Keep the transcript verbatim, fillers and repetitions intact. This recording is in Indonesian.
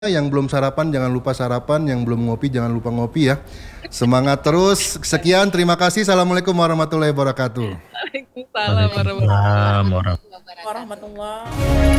Yang belum sarapan jangan lupa sarapan, yang belum ngopi jangan lupa ngopi ya. Semangat terus. Sekian, terima kasih. Assalamualaikum warahmatullahi wabarakatuh. Waalaikumsalam warahmatullahi Waalaikumsalam warahmatullahi wabarakatuh.